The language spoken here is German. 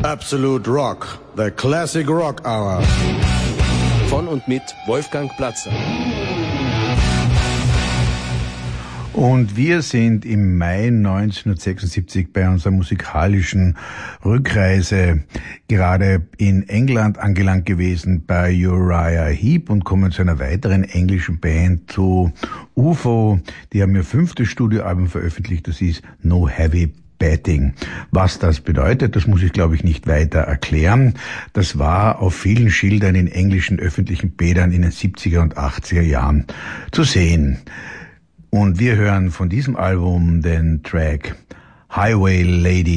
Absolute Rock, the Classic Rock Hour. Von und mit Wolfgang Platzer. Und wir sind im Mai 1976 bei unserer musikalischen Rückreise gerade in England angelangt gewesen bei Uriah Heep und kommen zu einer weiteren englischen Band, zu UFO. Die haben ihr 5. Studioalbum veröffentlicht, das ist No Heavy Batting. Was das bedeutet, das muss ich, glaube ich, nicht weiter erklären. Das war auf vielen Schildern in englischen öffentlichen Bädern in den 70er und 80er Jahren zu sehen. Und wir hören von diesem Album den Track Highway Lady.